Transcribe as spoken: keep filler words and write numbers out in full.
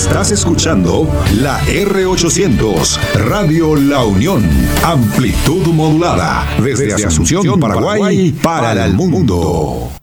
Estás escuchando la R ochocientos, Radio La Unión. Amplitud modulada. Desde, desde Asunción, Paraguay, para el mundo.